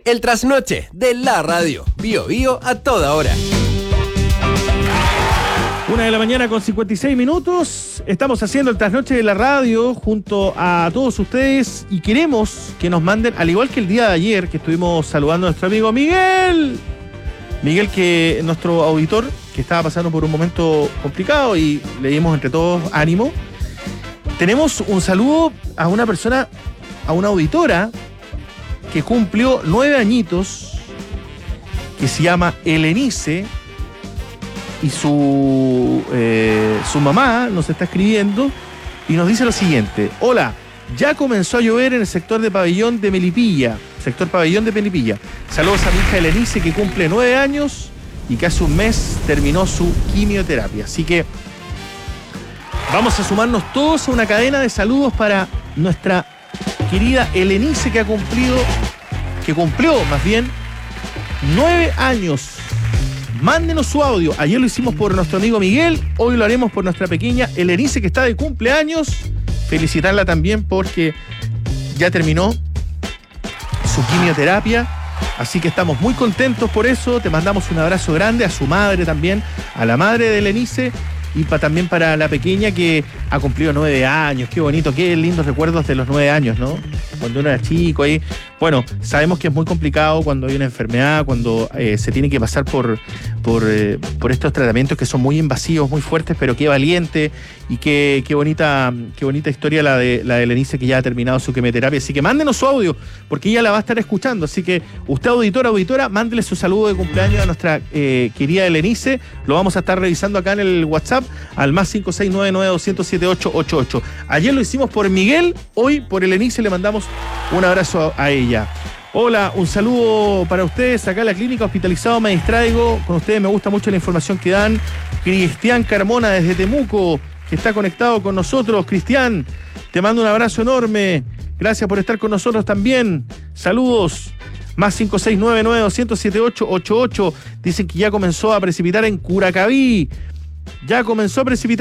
El trasnoche de la radio. Bio Bio a toda hora. 1:00 con 56 minutos. Estamos haciendo el trasnoche de la radio junto a todos ustedes y queremos que nos manden, al igual que el día de ayer que estuvimos saludando a nuestro amigo Miguel, que nuestro auditor, que estaba pasando por un momento complicado y le dimos entre todos ánimo. Tenemos un saludo a una persona, a una auditora que cumplió 9 añitos, que se llama Elenice, y su mamá nos está escribiendo y nos dice lo siguiente: hola, ya comenzó a llover en el sector de Pabellón de Melipilla, Saludos a mi hija Elenice, que cumple 9 años y que hace un mes terminó su quimioterapia. Así que vamos a sumarnos todos a una cadena de saludos para nuestra querida Elenice, que cumplió más bien 9 años. Mándenos su audio. Ayer lo hicimos por nuestro amigo Miguel, hoy lo haremos por nuestra pequeña Elenice, que está de cumpleaños. Felicitarla también porque ya terminó su quimioterapia, así que estamos muy contentos por eso. Te mandamos un abrazo grande, a su madre también, a la madre de Elenice, y también para la pequeña, que ha cumplido 9 años. Qué bonito, qué lindos recuerdos de los 9 años, ¿no? Cuando uno era chico ahí. Bueno, sabemos que es muy complicado cuando hay una enfermedad, cuando se tiene que pasar por estos tratamientos que son muy invasivos, muy fuertes, pero qué valiente y qué bonita historia la de Elenice, que ya ha terminado su quimioterapia. Así que mándenos su audio, porque ella la va a estar escuchando. Así que usted, auditora, mándele su saludo de cumpleaños a nuestra querida Elenice. Lo vamos a estar revisando acá en el WhatsApp al más 56992007888. Ayer lo hicimos por Miguel, hoy por Elenice le mandamos un abrazo a ella. Hola, un saludo para ustedes. Acá en la clínica Hospitalizado me distraigo. Con ustedes me gusta mucho la información que dan. Cristian Carmona desde Temuco, que está conectado con nosotros. Cristian, te mando un abrazo enorme. Gracias por estar con nosotros también. Saludos. Más 56992007888. Dicen que ya comenzó a precipitar en Curacaví. Ya comenzó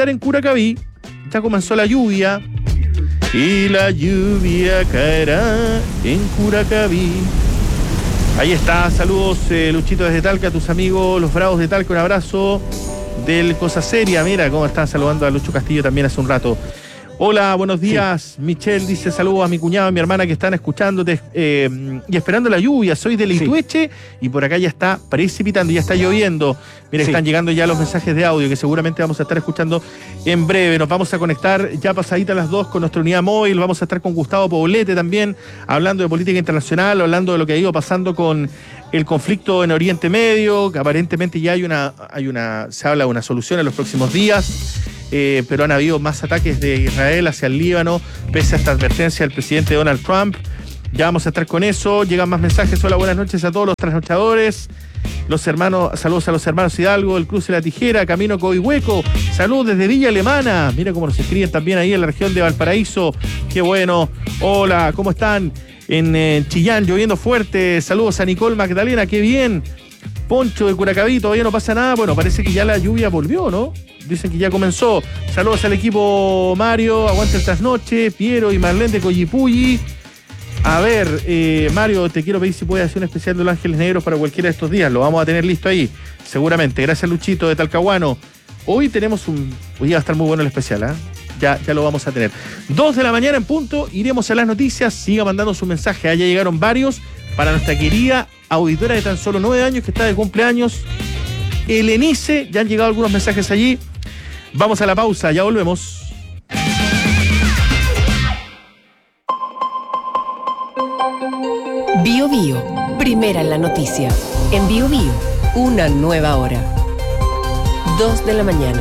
la lluvia. Y la lluvia caerá en Curacaví. Ahí está, saludos Luchito desde Talca, a tus amigos los Bravos de Talca, un abrazo del Cosa Seria. Mira cómo están saludando a Lucho Castillo también hace un rato. Hola, buenos días. Sí. Michelle dice saludos a mi cuñado y mi hermana que están escuchándote y esperando la lluvia. Soy de Leitueche y por acá ya está precipitando, ya está lloviendo. Mira, están llegando ya los mensajes de audio que seguramente vamos a estar escuchando en breve. Nos vamos a conectar ya pasadita a las 2 con nuestra unidad móvil. Vamos a estar con Gustavo Poblete también, hablando de política internacional, hablando de lo que ha ido pasando con el conflicto en Oriente Medio, que aparentemente ya se habla de una solución en los próximos días. Pero han habido más ataques de Israel hacia el Líbano, pese a esta advertencia del presidente Donald Trump. Ya vamos a estar con eso. Llegan más mensajes. Hola, buenas noches a todos los trasnochadores. Saludos a los hermanos Hidalgo, el Cruce de la Tijera, Camino Coihueco. Saludos desde Villa Alemana. Mira cómo nos escriben también ahí en la región de Valparaíso. Qué bueno. Hola, ¿cómo están? En Chillán, lloviendo fuerte. Saludos a Nicole Magdalena, qué bien. Poncho de Curacaví, todavía no pasa nada. Bueno, parece que ya la lluvia volvió, ¿no? Dicen que ya comenzó. Saludos al equipo Mario, aguante el trasnoche, Piero y Marlene de Coyipulli. A ver, Mario, te quiero pedir si puedes hacer un especial de Los Ángeles Negros para cualquiera de estos días. Lo vamos a tener listo ahí, seguramente. Gracias, Luchito de Talcahuano. Hoy va a estar muy bueno el especial, ¿eh? Ya lo vamos a tener. 2 de la mañana en punto, iremos a las noticias. Siga mandando su mensaje. Allá llegaron varios para nuestra querida auditora de tan solo 9 años que está de cumpleaños, Elenice. Ya han llegado algunos mensajes allí. Vamos a la pausa, ya volvemos. Bio Bio, primera en la noticia. En Bio Bio, una nueva hora. 2 de la mañana.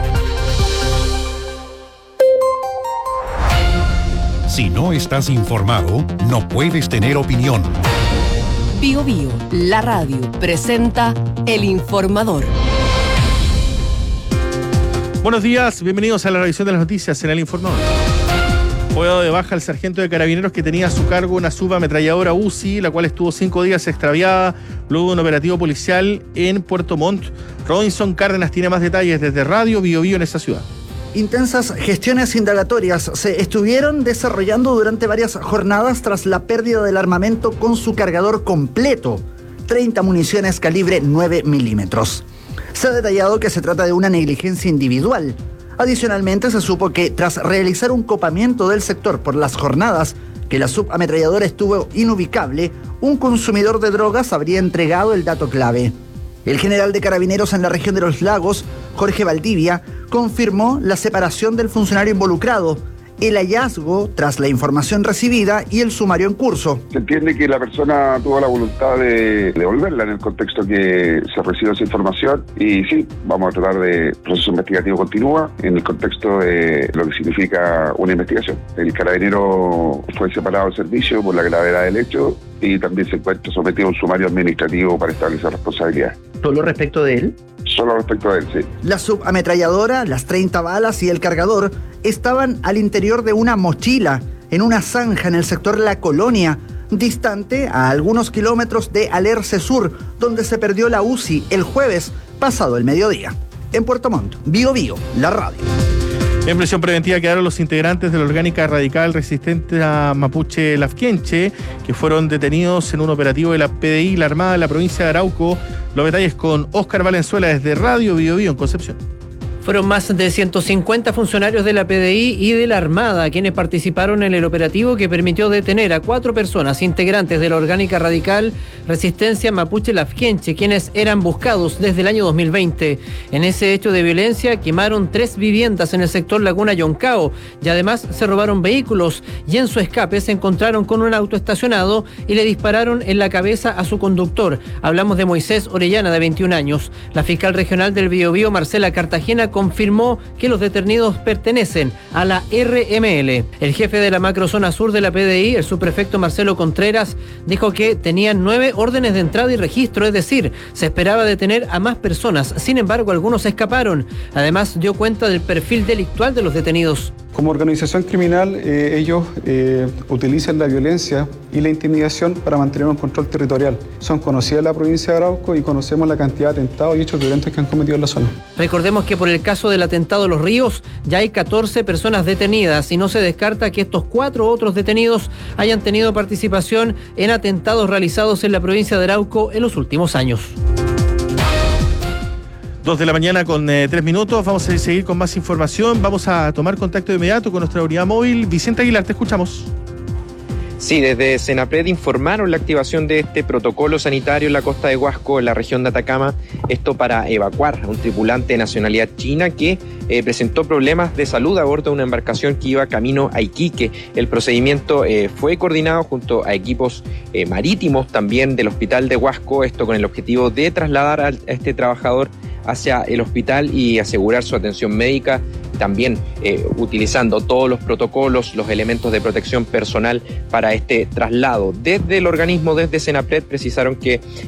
Si no estás informado, no puedes tener opinión. Bio Bio, la radio, presenta El Informador. Buenos días, bienvenidos a la revisión de las noticias en El Informador. Fue dado de baja el sargento de carabineros que tenía a su cargo una subametralladora Uzi, la cual estuvo 5 días extraviada luego de un operativo policial en Puerto Montt. Robinson Cárdenas tiene más detalles desde Radio Bio Bio en esa ciudad. Intensas gestiones indagatorias se estuvieron desarrollando durante varias jornadas tras la pérdida del armamento con su cargador completo, 30 municiones calibre 9 milímetros. Se ha detallado que se trata de una negligencia individual. Adicionalmente, se supo que tras realizar un copamiento del sector por las jornadas que la subametralladora estuvo inubicable, un consumidor de drogas habría entregado el dato clave. El general de Carabineros en la región de Los Lagos, Jorge Valdivia, confirmó la separación del funcionario involucrado, el hallazgo tras la información recibida y el sumario en curso. Se entiende que la persona tuvo la voluntad de devolverla en el contexto que se recibió esa información y sí, vamos a tratar de proceso investigativo continúa en el contexto de lo que significa una investigación. El carabinero fue separado del servicio por la gravedad del hecho y también se encuentra sometido a un sumario administrativo para establecer responsabilidades. ¿Solo respecto de él? Solo respecto a él, sí. La subametralladora, las 30 balas y el cargador estaban al interior de una mochila en una zanja en el sector La Colonia, distante a algunos kilómetros de Alerce Sur, donde se perdió la UCI el jueves pasado el mediodía. En Puerto Montt, Bío Bío, la radio. En prisión preventiva quedaron los integrantes de la orgánica radical resistente a Mapuche Lafkenche, que fueron detenidos en un operativo de la PDI y la Armada de la provincia de Arauco. Los detalles con Óscar Valenzuela desde Radio Bío Bío en Concepción. Fueron más de 150 funcionarios de la PDI y de la Armada quienes participaron en el operativo que permitió detener a 4 personas integrantes de la orgánica radical Resistencia Mapuche Lafkenche, quienes eran buscados desde el año 2020. En ese hecho de violencia quemaron 3 viviendas en el sector Laguna Yoncao y además se robaron vehículos y en su escape se encontraron con un auto estacionado y le dispararon en la cabeza a su conductor. Hablamos de Moisés Orellana, de 21 años. La fiscal regional del Biobío, Marcela Cartagena, confirmó que los detenidos pertenecen a la RML. El jefe de la macrozona sur de la PDI, el subprefecto Marcelo Contreras, dijo que tenían 9 órdenes de entrada y registro, es decir, se esperaba detener a más personas. Sin embargo, algunos escaparon. Además, dio cuenta del perfil delictual de los detenidos. Como organización criminal, ellos utilizan la violencia y la intimidación para mantener un control territorial. Son conocidas la provincia de Arauco y conocemos la cantidad de atentados y hechos violentos que han cometido en la zona. Recordemos que por el caso del atentado a Los Ríos ya hay 14 personas detenidas y no se descarta que estos 4 otros detenidos hayan tenido participación en atentados realizados en la provincia de Arauco en los últimos años. 2 de la mañana con 3 minutos. Vamos a seguir con más información. Vamos a tomar contacto de inmediato con nuestra unidad móvil. Vicente Aguilar, te escuchamos. Sí, desde Senapred informaron la activación de este protocolo sanitario en la costa de Huasco, en la región de Atacama. Esto para evacuar a un tripulante de nacionalidad china que presentó problemas de salud a bordo de una embarcación que iba camino a Iquique. El procedimiento fue coordinado junto a equipos marítimos también del hospital de Huasco, esto con el objetivo de trasladar a este trabajador hacia el hospital y asegurar su atención médica, también utilizando todos los protocolos, los elementos de protección personal para este traslado. Desde el organismo, desde Senapred, precisaron que